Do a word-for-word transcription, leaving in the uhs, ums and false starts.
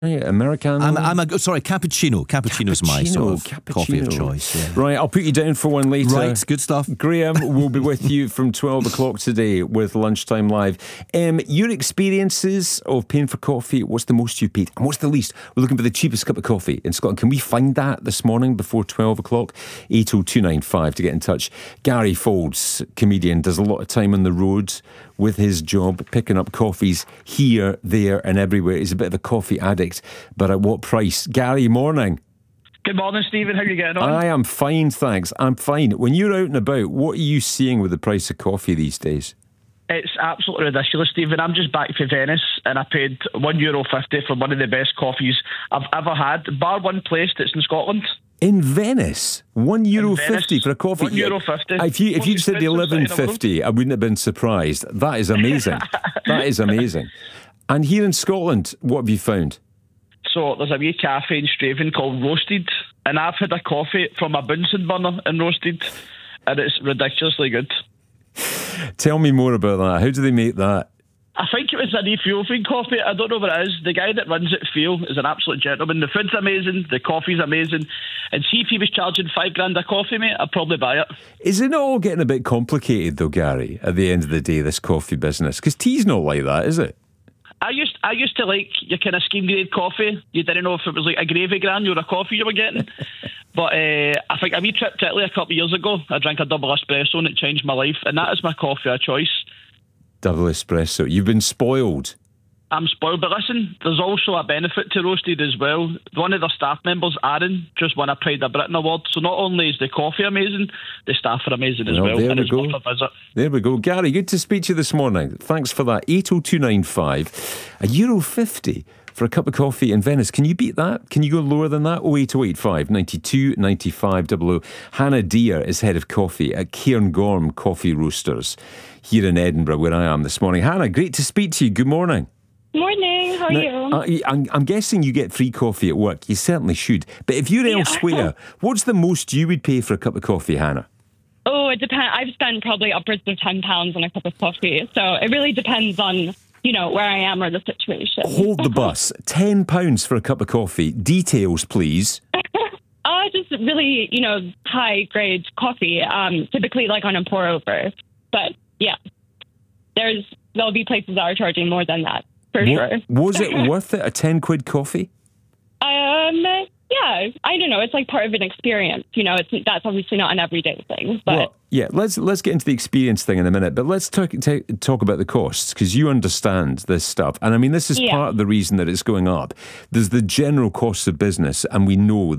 Americano? I'm, I'm a, sorry, cappuccino. Cappuccino's my sort of cappuccino. coffee of choice. Yeah. Right, I'll put you down for one later. Right, good stuff. Graham will be with you from twelve o'clock today with Lunchtime Live. Um, your experiences of paying for coffee, what's the most you paid and what's the least? We're looking for the cheapest cup of coffee in Scotland. Can we find that this morning before twelve o'clock? eight oh two nine five to get in touch. Gary Folds, comedian, does a lot of time on the road with his job, picking up coffees here, there and everywhere. He's a bit of a coffee addict, but at what price? Gary, morning. Good morning, Stephen. How are you getting on? I am fine, thanks. I'm fine. When you're out and about, what are you seeing with the price of coffee these days? It's absolutely ridiculous, Stephen. I'm just back from Venice and I paid one euro fifty for one of the best coffees I've ever had, bar one place that's in Scotland. In Venice, one euro fifty for a coffee. One euro fifty. If you if you said the eleven fifty, I wouldn't have been surprised. That is amazing. That is amazing. And here in Scotland, what have you found? So there's a wee cafe in Straven called Roasted, and I've had a coffee from a Bunsen burner in Roasted, and it's ridiculously good. Tell me more about that. How do they make that? I think it was an Ethiopian coffee. I don't know what it is. The guy that runs it, Phil, is an absolute gentleman. The food's amazing. The coffee's amazing. And see if he was charging five grand a coffee, mate, I'd probably buy it. Is it not all getting a bit complicated, though, Gary, at the end of the day, this coffee business? Because tea's not like that, is it? I used I used to like your kind of scheme grade coffee. You didn't know if it was like a gravy granule or a coffee you were getting. But uh, I think a wee trip to Italy a couple of years ago, I drank a double espresso and it changed my life. And that is my coffee of choice. Double espresso. You've been spoiled. I'm spoiled, but listen, there's also a benefit to Roasted as well. One of their staff members, Aaron, just won a Pride of Britain award. So not only is the coffee amazing, the staff are amazing as well. There and we it's go. worth a visit. There we go. Gary, good to speak to you this morning. Thanks for that. eight oh two nine five. A euro fifty for a cup of coffee in Venice. Can you beat that? Can you go lower than that? oh eight oh eight five ninety-two ninety-five double oh. Hannah Deere is head of coffee at Cairngorm Coffee Roasters here in Edinburgh, where I am this morning. Hannah, great to speak to you. Good morning. Morning, how are now, you? I, I'm, I'm guessing you get free coffee at work. You certainly should. But if you're Yeah. elsewhere, what's the most you would pay for a cup of coffee, Hannah? Oh, it depends. I've spent probably upwards of ten pounds on a cup of coffee. So it really depends on, you know, where I am or the situation. Hold the bus. ten pounds for a cup of coffee. Details, please. Uh, just really, you know, high grade coffee, um, typically like on a pour over. But yeah, there's there'll be places that are charging more than that, for Wa- sure. Was it worth it, a ten quid coffee? Um, yeah, I don't know. It's like part of an experience. You know, it's that's obviously not an everyday thing. But Well, yeah, let's let's get into the experience thing in a minute, but let's talk ta- talk about the costs, because you understand this stuff. And I mean, this is Yeah. part of the reason that it's going up. There's the general costs of business, and we know